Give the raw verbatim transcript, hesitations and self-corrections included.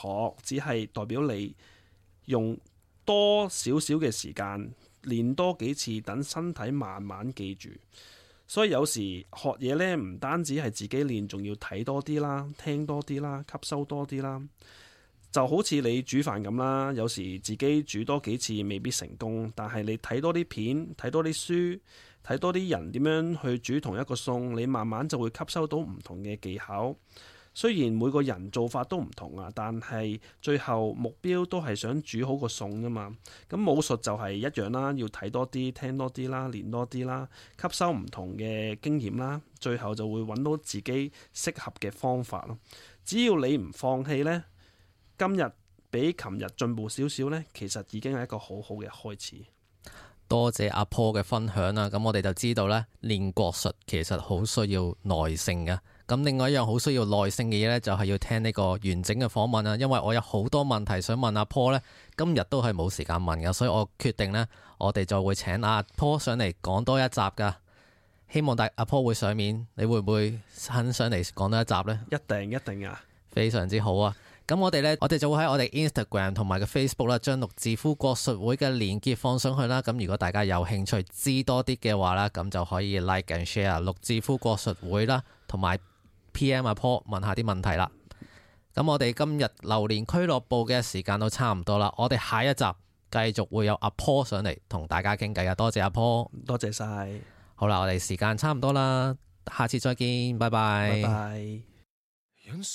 學，只係代表你用多少少嘅時間練多幾次，等身體慢慢記住。所以有時學嘢呢，唔單止係自己練，仲要睇多啲啦，聽多啲啦，吸收多啲啦。就好似你煮飯咁啦，有時自己煮多幾次未必成功，但係你睇多啲片，睇多啲書，睇多啲人點樣去煮同一個餸，你慢慢就會吸收到唔同嘅技巧。雖然每個人做法都唔同啊，但係最後目標都係想煮好個餸啊嘛。咁武術就係一樣啦，要睇多啲，聽多啲啦，練多啲啦，吸收唔同嘅經驗啦，最後就會揾到自己適合嘅方法咯。只要你唔放棄呢，今日比琴日進步少少呢，其實已經係一個好好嘅開始。 多謝阿 Paul 嘅分享啦，咁我哋就知道呢，練國術其實好需要耐性嘅。咁另外一樣好需要耐性嘅嘢呢，就係要聽呢個完整嘅訪問啊。因為我有好多問題想問阿 Paul 呢，今日都係冇時間問嘅，所以我決定呢，我哋就會請阿 Paul 上嚟講多一集噶。希望大阿 Paul 會上面，你會唔會肯上嚟講多一集呢？ 一定一定啊！ 非常之好啊！咁我哋呢，我哋就會喺我哋 Instagram 同埋個 Facebook 啦，將陸志夫國術會嘅連結放上去啦。咁如果大家有興趣知多啲嘅話啦，咁就可以 like and share 陸志夫國術會啦，同埋 P M 阿 Paul 問下啲問題啦。咁我哋今日榴蓮俱樂部嘅時間都差唔多啦，我哋下一集繼續會有阿 Paul 上嚟同大家傾偈啊！多謝阿 Paul， 多謝晒。 好啦，我哋時間差唔多啦，下次再見，拜拜。 拜拜。